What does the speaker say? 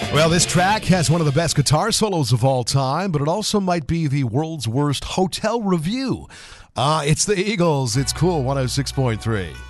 Well, this track has one of the best guitar solos of all time, but it also might be the world's worst hotel review. It's the Eagles. It's Cool 106.3.